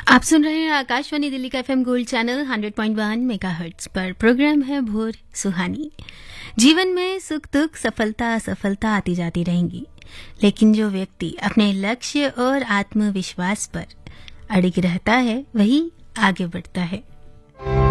आप सुन रहे हैं आकाशवाणी दिल्ली का एफएम गोल्ड चैनल 100.1 मेगाहर्ट्ज पर। प्रोग्राम है भोर सुहानी। जीवन में सुख दुख सफलता असफलता आती जाती रहेंगी, लेकिन जो व्यक्ति अपने लक्ष्य और आत्मविश्वास पर अड़िग रहता है वही आगे बढ़ता है।